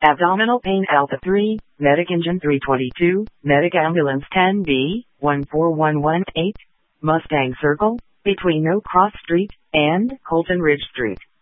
Abdominal pain Alpha 3, Medic Engine 322, Medic Ambulance 10B, 14118, Mustang Circle, between No Cross Street and Colton Ridge Street.